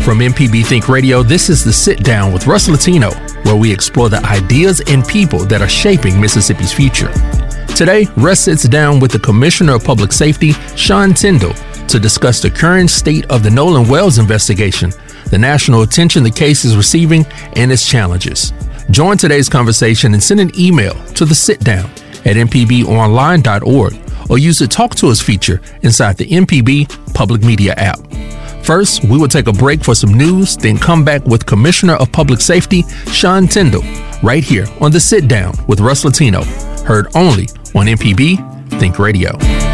From MPB Think Radio, this is The Sit Down with Russ Latino, where we explore the ideas and people that are shaping Mississippi's future. Today, Russ sits down with the Commissioner of Public Safety, Sean Tindell, to discuss the current state of the Nolan Wells investigation, the national attention the case is receiving, and its challenges. Join today's conversation and send an email to The Sit Down at mpbonline.org or use the Talk to Us feature inside the MPB Public Media app. First, we will take a break for some news, then come back with Commissioner of Public Safety, Sean Tindell, right here on The Sit Down with Russ Latino, heard only on MPB Think Radio.